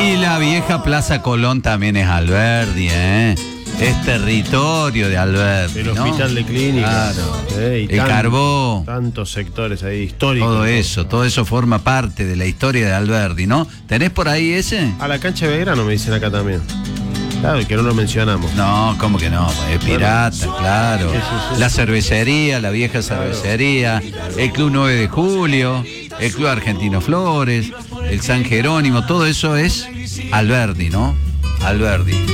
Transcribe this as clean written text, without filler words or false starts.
Y la vieja Plaza Colón también es Alberdi, ¿eh? Es territorio de Alberdi, El ¿no? hospital de clínicas. Claro. Y El Carbó. Tantos sectores ahí históricos. Todo eso forma parte de la historia de Alberdi, ¿no? ¿Tenés por ahí ese? A la cancha de Belgrano me dicen acá también. Claro, que no lo mencionamos. No, ¿cómo que no? Es pirata, claro. Sí. La cervecería, la vieja cervecería, el Club 9 de Julio, el Club Argentino Flores, el San Jerónimo, todo eso es Alberdi, ¿no? Alberdi.